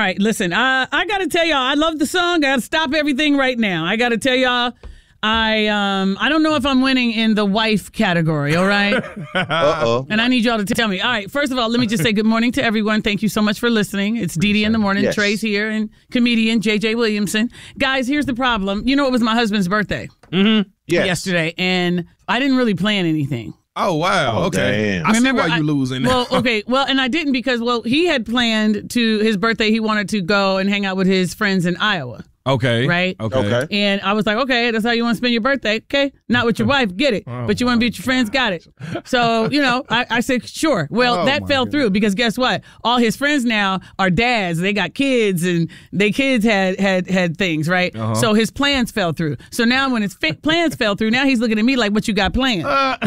right, listen, I got to tell y'all, I love the song. I got to stop everything right now. I got to tell y'all, I don't know if I'm winning in the wife category, all right? Uh-oh. And I need y'all to tell me. All right, first of all, let me just say good morning to everyone. Thank you so much for listening. It's Dee Dee in the morning. Yes. Trey's here and comedian J.J. Williamson. Guys, here's the problem. You know, it was my husband's birthday yesterday, and I didn't really plan anything. Oh, wow. Okay. Damn. I Remember, see why you losing. Well, okay. Well, and I didn't because, he had planned to his birthday. He wanted to go and hang out with his friends in Iowa. Okay. Right? Okay. And I was like, okay, that's how you want to spend your birthday. Okay. Not with your wife. Get it. But you want to be with your friends. Got it. So, I said, sure. Well, that fell through because guess what? All his friends now are dads. They got kids and their kids had things, right? So his plans fell through. So now when his plans fell through, now he's looking at me like, what you got planned?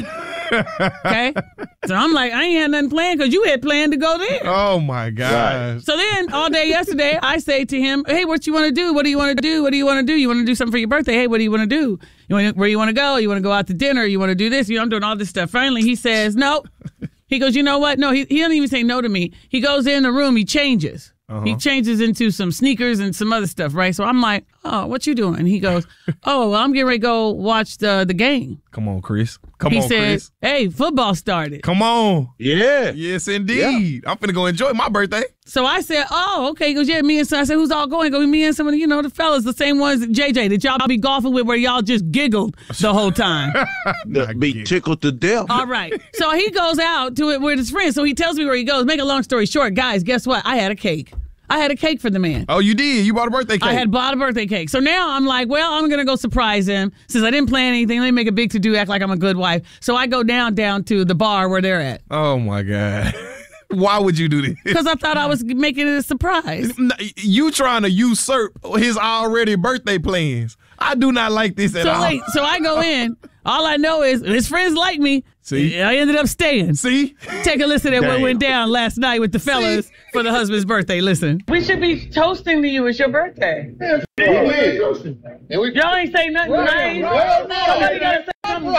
Okay. So I'm like, I ain't had nothing planned because you had planned to go there. Oh, my gosh. Right. So then all day yesterday, I say to him, hey, what you want to do? What do you want to do? What do you want to do? You want to do something for your birthday? Hey, what do you want to do? Where you want to go? You want to go out to dinner? You want to do this? I'm doing all this stuff. Finally, he says, no. He goes, you know what? No, he doesn't even say no to me. He goes in the room. He changes. He changes into some sneakers and some other stuff, right? So I'm like, oh, what you doing? He goes, oh, well, I'm getting ready to go watch the game. Come on, Chris. He said, hey, football started. Come on. Yeah. Yes, indeed. I'm finna go enjoy my birthday. So I said, oh, okay. He goes, yeah, me and some. I said, who's all going? He goes, me and some of the fellas, the same ones that JJ, that y'all be golfing with where y'all just giggled the whole time. Be tickled to death. All right. So he goes out to it with his friends. So he tells me where he goes. Make a long story short, guys, guess what? I had a cake. I had a cake for the man. Oh, you did? You bought a birthday cake? I had bought a birthday cake. So now I'm like, well, I'm going to go surprise him. Since I didn't plan anything, let me make a big to-do, act like I'm a good wife. So I go down to the bar where they're at. Oh, my God. Why would you do this? Because I thought I was making it a surprise. You trying to usurp his already birthday plans. I do not like this at all. So I go in. All I know is his friends like me. See? I ended up staying. See? Take a listen at what went down last night with the fellas for the husband's birthday. Listen. We should be toasting to you. It's your birthday. Y'all ain't say nothing nice. Somebody gotta say something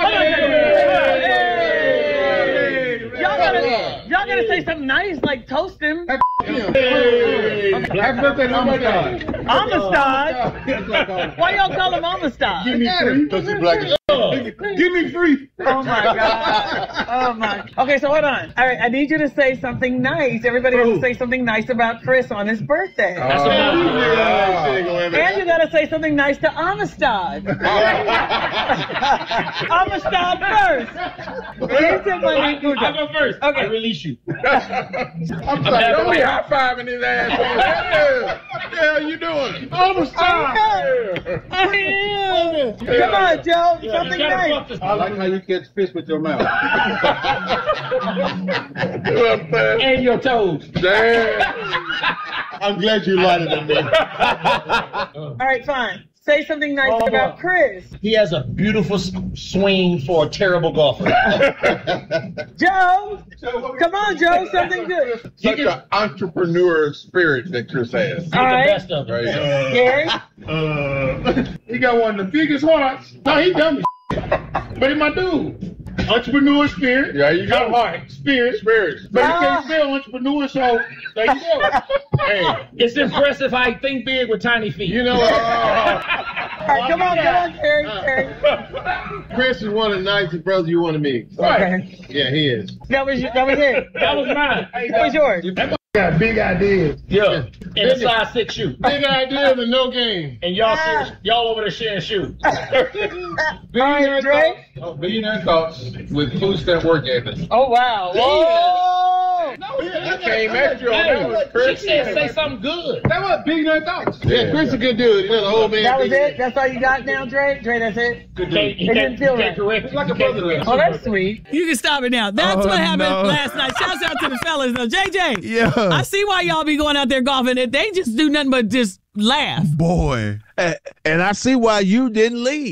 good. Y'all gotta say something nice, like toast him. Happy birthday to Amistad. Amistad? Why y'all call him Amistad? Give me free. Because he's black. Give me free. Oh my God. Oh my. Okay, so hold on. All right, I need you to say something nice. Everybody has to say something nice about Chris on his birthday. And you gotta say something nice to Amistad. Amistad first. I'll go first. Okay. I release you. I'm sorry. Don't be high-fiving his ass. What the hell you doing? Amistad. Come on, Joe. Something nice. I like how you catch fish with your mouth. And your toes. Damn. I'm glad you lighted on me. All right, fine. Say something nice about Chris. He has a beautiful swing for a terrible golfer. Joe. Come on, Joe. Something good. Such an entrepreneur spirit that Chris has. He's the best of them. Right. Gary. He got one of the biggest hearts. No, he dumb as but he my dude. Entrepreneur spirit. Yeah, you got heart. Spirit. But he can't spell entrepreneur, so there you go. Hey. It's impressive how he think big with tiny feet. You know, All right, come on, Gary. Chris is one of the nicest brothers you want to meet. Right. Yeah, he is. That was it. That was mine. That was yours. That got big ideas. Yeah. And a size 6 shoe. Big ideas and no game. And y'all over there sharing shoes. Billionaire Drake? thoughts. Billionaire thoughts with food stamp work ethic. Oh, wow. Whoa. I came at you on that one, She Chris. said say something good. That was billionaire thoughts. Yeah, Chris is a good dude. He's an old man. That was it? That's all you got now, Dre? Dre, that's it? It didn't feel right. It's like a brother to us. Oh, that's sweet. You can stop it now. That's what happened last night. Shouts out to the fellas, though. JJ, I see why y'all be going out there golfing. They just do nothing but just laugh. Boy. And I see why you didn't leave.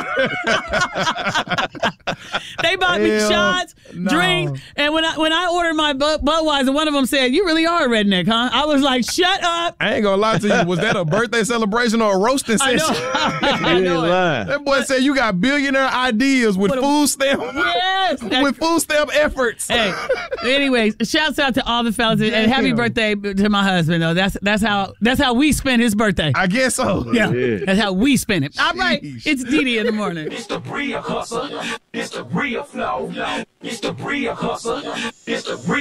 They bought me shots, drinks, and when I ordered my Budweiser, one of them said, "You really are a redneck, huh?" I was like, "Shut up!" I ain't gonna lie to you. Was that a birthday celebration or a roasting session? I know it. That boy said you got billionaire ideas with food stamp. Yes, with food stamp efforts. Hey, anyways, shouts out to all the fellas and happy birthday to my husband. Though that's how we spend his birthday. I guess so. Yeah, that's how we spend it. All right, it's Didi in the morning. It's the real hustle. It's the real flow. It's the real hustle. It's the real